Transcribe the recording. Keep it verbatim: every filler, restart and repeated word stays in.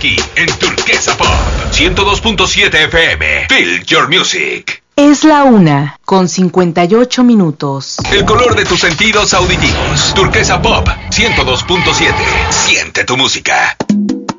aquí en Turquesa Pop ciento dos punto siete F M. Feel your music. Es la una con cincuenta y ocho minutos. El color de tus sentidos auditivos. Turquesa Pop ciento dos punto siete. Siente tu música.